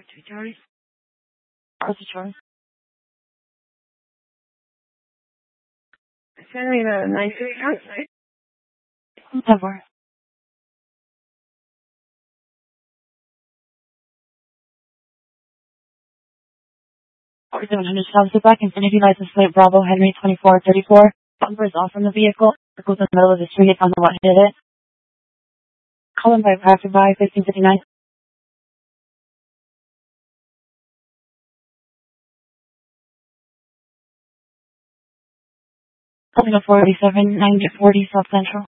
Charlie. Arthur Charlie. Send me the 9-3 outside. Whatever. Or 700 South back, Infinity license plate Bravo Henry 2434. Bumper is off from the vehicle. Circles in the middle of the street. On the what hit it. Call him by passerby 1559. Calling a 487 940 South Central.